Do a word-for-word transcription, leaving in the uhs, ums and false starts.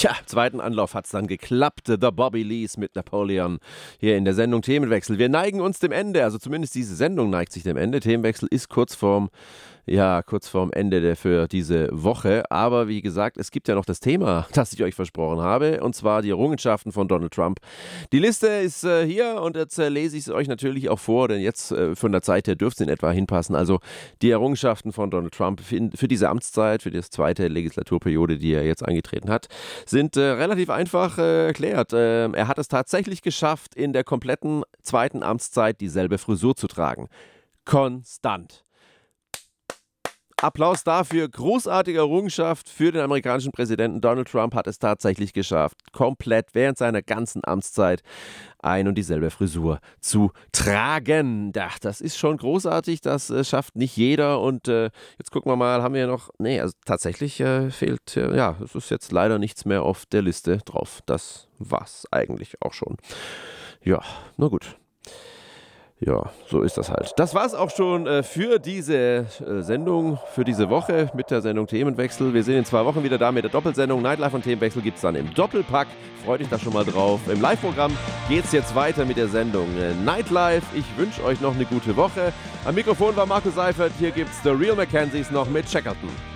Tja, im zweiten Anlauf hat es dann geklappt. The Bobby Lees mit Napoleon hier in der Sendung Themenwechsel. Wir neigen uns dem Ende, also zumindest diese Sendung neigt sich dem Ende. Themenwechsel ist kurz vorm, ja, kurz vorm Ende der, für diese Woche. Aber wie gesagt, es gibt ja noch das Thema, das ich euch versprochen habe, und zwar die Errungenschaften von Donald Trump. Die Liste ist äh, hier und jetzt äh, lese ich es euch natürlich auch vor, denn jetzt äh, von der Zeit her dürfte es in etwa hinpassen. Also die Errungenschaften von Donald Trump für, für diese Amtszeit, für die zweite Legislaturperiode, die er jetzt angetreten hat, sind äh, relativ einfach äh, erklärt. Äh, er hat es tatsächlich geschafft, in der kompletten zweiten Amtszeit dieselbe Frisur zu tragen. Konstant. Applaus dafür. Großartige Errungenschaft für den amerikanischen Präsidenten. Donald Trump hat es tatsächlich geschafft, komplett während seiner ganzen Amtszeit ein und dieselbe Frisur zu tragen. Ja, das ist schon großartig, das äh, schafft nicht jeder. Und äh, jetzt gucken wir mal, haben wir noch, nee, also tatsächlich äh, fehlt, äh, ja, es ist jetzt leider nichts mehr auf der Liste drauf. Das war's eigentlich auch schon. Ja, na gut. Ja, so ist das halt. Das war's auch schon äh, für diese äh, Sendung, für diese Woche mit der Sendung Themenwechsel. Wir sind in zwei Wochen wieder da mit der Doppelsendung. Nightlife und Themenwechsel gibt's dann im Doppelpack. Freut euch da schon mal drauf. Im Live-Programm geht's jetzt weiter mit der Sendung äh, Nightlife. Ich wünsche euch noch eine gute Woche. Am Mikrofon war Markus Seifert. Hier gibt's The Real Mackenzies noch mit Shackleton.